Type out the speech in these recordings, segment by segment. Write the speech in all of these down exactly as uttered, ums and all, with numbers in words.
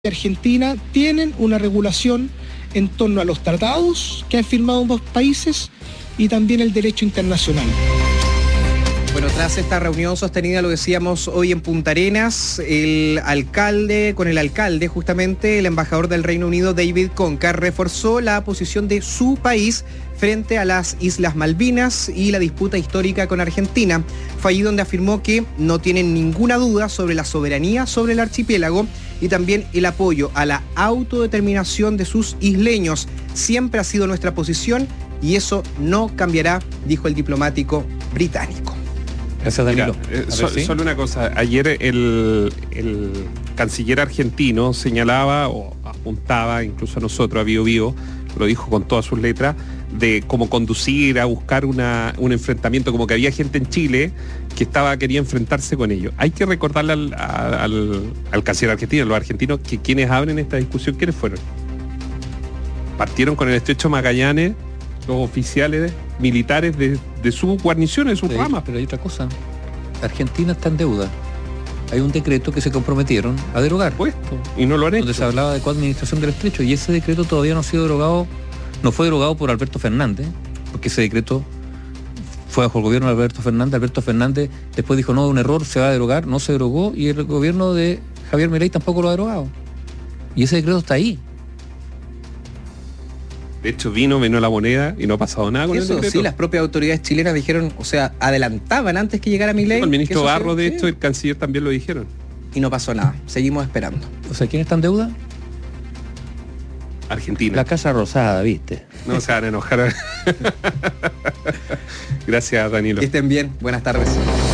Argentina tienen una regulación en torno a los tratados que han firmado ambos países y también el derecho internacional. Bueno, tras esta reunión sostenida, lo decíamos hoy en Punta Arenas, el alcalde, con el alcalde justamente, el embajador del Reino Unido, David Concar, reforzó la posición de su país frente a las Islas Malvinas y la disputa histórica con Argentina. Fue allí donde afirmó que no tienen ninguna duda sobre la soberanía sobre el archipiélago y también el apoyo a la autodeterminación de sus isleños. Siempre ha sido nuestra posición y eso no cambiará, dijo el diplomático británico. Gracias, Danilo. Mira, eh, so, ¿sí? Solo una cosa. Ayer el, el canciller argentino señalaba o apuntaba incluso a nosotros, a Bio Bio, lo dijo con todas sus letras, de cómo conducir a buscar una, un enfrentamiento, como que había gente en Chile que estaba quería enfrentarse con ellos. Hay que recordarle al, al, al canciller argentino, a los argentinos, que quienes abren esta discusión, ¿quiénes fueron? Partieron con el estrecho Magallanes los oficiales militares de, de su guarnición, de sus pero ramas. Hay, pero hay otra cosa. Argentina está en deuda. Hay un decreto que se comprometieron a derogar. Puesto, y no lo han hecho. Donde se hablaba de coadministración del estrecho, y ese decreto todavía no ha sido derogado, no fue derogado por Alberto Fernández, porque ese decreto fue bajo el gobierno de Alberto Fernández. Alberto Fernández después dijo, no, un error, se va a derogar, no se derogó, y el gobierno de Javier Milei tampoco lo ha derogado. Y ese decreto está ahí. De hecho, vino, vino la moneda y no ha pasado nada con eso, el decreto. Sí, las propias autoridades chilenas dijeron, o sea, adelantaban antes que llegara Milei. El ministro Barro, de sí. hecho, el canciller también lo dijeron. Y no pasó nada. Seguimos esperando. O sea, ¿quién está en deuda? Argentina. La Casa Rosada, ¿viste? No se van a enojar. Gracias, Danilo. Que estén bien. Buenas tardes.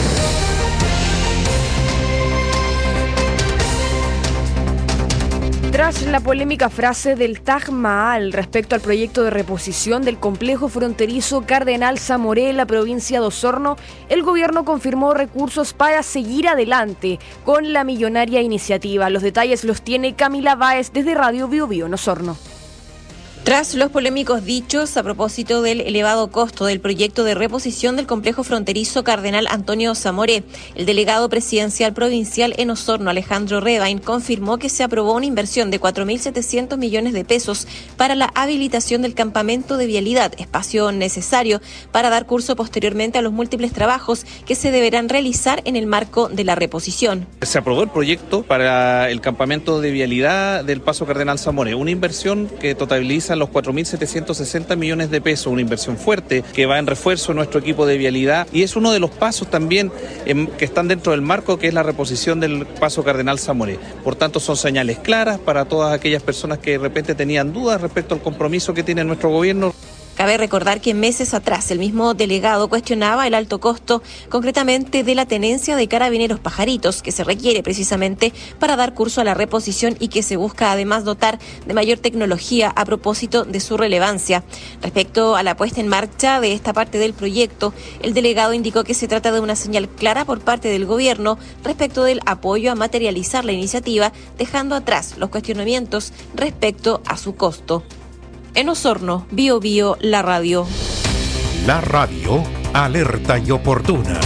Tras la polémica frase del Taj Mahal respecto al proyecto de reposición del complejo fronterizo Cardenal Zamoré en la provincia de Osorno, el gobierno confirmó recursos para seguir adelante con la millonaria iniciativa. Los detalles los tiene Camila Báez desde Radio Bio Bio en Osorno. Tras los polémicos dichos a propósito del elevado costo del proyecto de reposición del complejo fronterizo Cardenal Antonio Zamoré, el delegado presidencial provincial en Osorno, Alejandro Rebain, confirmó que se aprobó una inversión de cuatro mil setecientos millones de pesos para la habilitación del campamento de vialidad, espacio necesario para dar curso posteriormente a los múltiples trabajos que se deberán realizar en el marco de la reposición. Se aprobó el proyecto para el campamento de vialidad del Paso Cardenal Zamoré, una inversión que totaliza los cuatro mil setecientos sesenta millones de pesos, una inversión fuerte que va en refuerzo de nuestro equipo de vialidad y es uno de los pasos también en, que están dentro del marco que es la reposición del Paso Cardenal Zamoré. Por tanto, son señales claras para todas aquellas personas que de repente tenían dudas respecto al compromiso que tiene nuestro gobierno. Cabe recordar que meses atrás el mismo delegado cuestionaba el alto costo, concretamente de la tenencia de Carabineros Pajaritos, que se requiere precisamente para dar curso a la reposición y que se busca además dotar de mayor tecnología a propósito de su relevancia. Respecto a la puesta en marcha de esta parte del proyecto, el delegado indicó que se trata de una señal clara por parte del gobierno respecto del apoyo a materializar la iniciativa, dejando atrás los cuestionamientos respecto a su costo. En Osorno, Bio Bio, la radio. La radio, alerta y oportuna.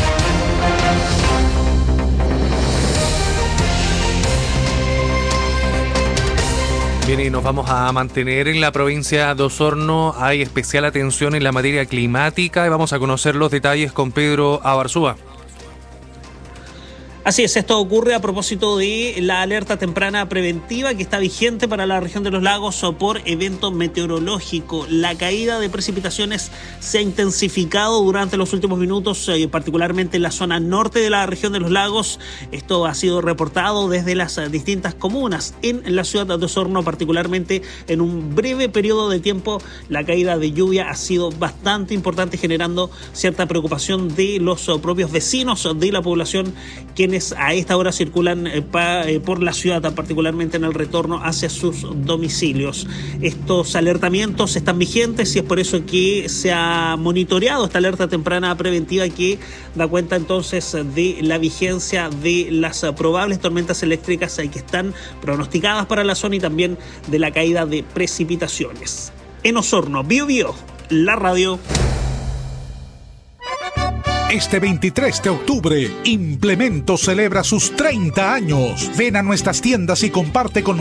Bien, y nos vamos a mantener en la provincia de Osorno. Hay especial atención en la materia climática y vamos a conocer los detalles con Pedro Abarzúa. Así es, esto ocurre a propósito de la alerta temprana preventiva que está vigente para la región de los lagos por evento meteorológico. La caída de precipitaciones se ha intensificado durante los últimos minutos, eh, particularmente en la zona norte de la región de los lagos. Esto ha sido reportado desde las distintas comunas en la ciudad de Osorno, particularmente en un breve periodo de tiempo. La caída de lluvia ha sido bastante importante, generando cierta preocupación de los propios vecinos de la población, quienes a esta hora circulan eh, pa, eh, por la ciudad, particularmente en el retorno hacia sus domicilios. Estos alertamientos están vigentes y es por eso que se ha monitoreado esta alerta temprana preventiva que da cuenta entonces de la vigencia de las probables tormentas eléctricas que están pronosticadas para la zona y también de la caída de precipitaciones. En Osorno, Bio Bio, la radio. Este veintitrés de octubre, Implemento celebra sus treinta años. Ven a nuestras tiendas y comparte con